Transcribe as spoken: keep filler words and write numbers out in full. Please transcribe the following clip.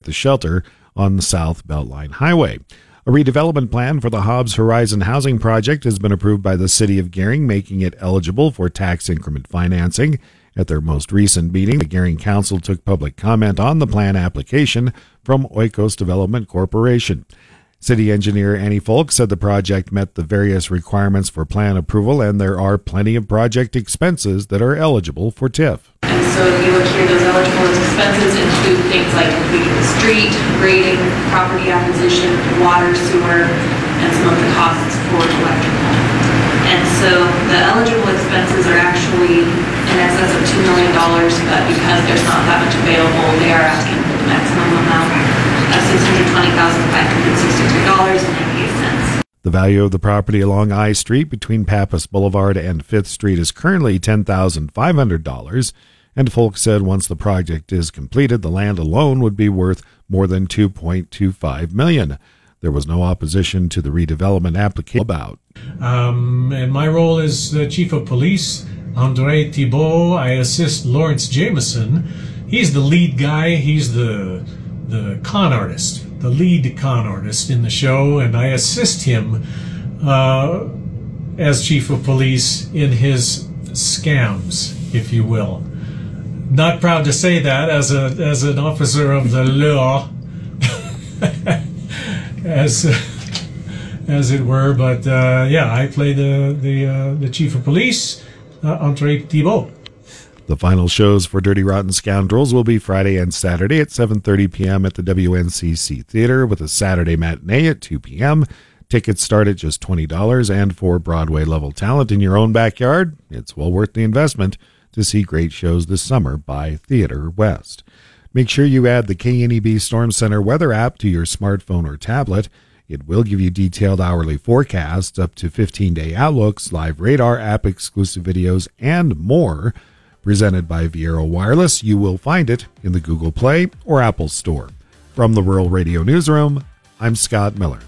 the shelter on the South Beltline Highway. A redevelopment plan for the Hobbs Horizon housing project has been approved by the City of Gering, making it eligible for tax increment financing. At their most recent meeting, the Gering Council took public comment on the plan application from Oikos Development Corporation. City engineer Annie Folk said the project met the various requirements for plan approval, and there are plenty of project expenses that are eligible for T I F. And so you look here, those eligible expenses include things like completing the street, grading, property acquisition, water, sewer, and some of the costs for electrical. And so the eligible expenses are actually in excess of two million dollars, but because there's not that much available, they are asking for the maximum amount of six hundred twenty thousand five hundred sixty-three dollars and ninety-eight cents. The value of the property along I Street between Pappas Boulevard and fifth Street is currently ten thousand five hundred dollars, and Folk said once the project is completed, the land alone would be worth more than two point two five million dollars. There was no opposition to the redevelopment application about. Um, and my role is the Chief of Police, Andre Thibault. I assist Lawrence Jameson. He's the lead guy. He's the the con artist, the lead con artist in the show, and I assist him uh, as Chief of Police in his scams, if you will. Not proud to say that as a as an officer of the law, as as it were. But uh, yeah, I play the the uh, the Chief of Police, uh, Andre Thibault. The final shows for Dirty Rotten Scoundrels will be Friday and Saturday at seven thirty p.m. at the W N C C Theater, with a Saturday matinee at two p.m. Tickets start at just twenty dollars, and for Broadway-level talent in your own backyard, it's well worth the investment to see great shows this summer by Theater West. Make sure you add the K N E B Storm Center weather app to your smartphone or tablet. It will give you detailed hourly forecasts, up to fifteen-day outlooks, live radar app-exclusive videos, and more. Presented by Viero Wireless, you will find it in the Google Play or Apple Store. From the Rural Radio Newsroom, I'm Scott Miller.